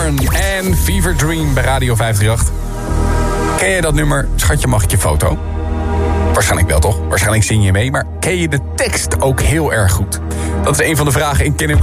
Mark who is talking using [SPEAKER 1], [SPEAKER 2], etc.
[SPEAKER 1] Osbourne en Fever Dream bij Radio 538. Ken je dat nummer? Schatje, mag ik je foto? Waarschijnlijk wel, toch? Waarschijnlijk zing je mee, maar ken je de tekst ook heel erg goed? Dat is een van de vragen in Ken